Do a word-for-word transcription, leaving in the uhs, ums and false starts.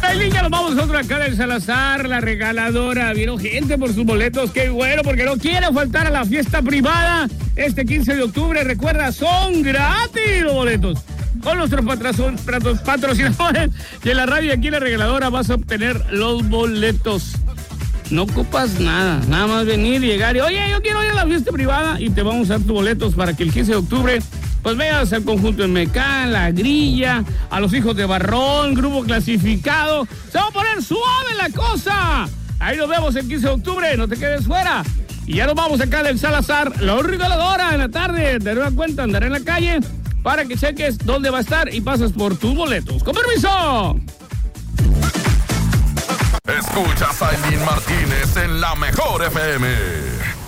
Ailín, ya nos vamos nosotros acá del Salazar, la regaladora. Vieron gente por sus boletos, qué bueno, porque no quiere faltar a la fiesta privada este quince de octubre. Recuerda, son gratis los boletos. Con nuestros patrazos- patrocinadores y en la radio aquí en la regaladora vas a obtener los boletos. No ocupas nada, nada más venir y llegar y, oye, yo quiero ir a la fiesta privada y te vamos a dar tus boletos para que el quince de octubre pues veas al conjunto M K, la grilla, a los hijos de Barrón, grupo clasificado. Se va a poner suave la cosa. Ahí nos vemos el quince de octubre, no te quedes fuera. Y ya nos vamos acá del Salazar, la regaladora en la tarde. Te doy cuenta, andaré en la calle para que cheques dónde va a estar y pasas por tus boletos. ¡Con permiso! Escuchas a Ailín Martínez en la Mejor F M.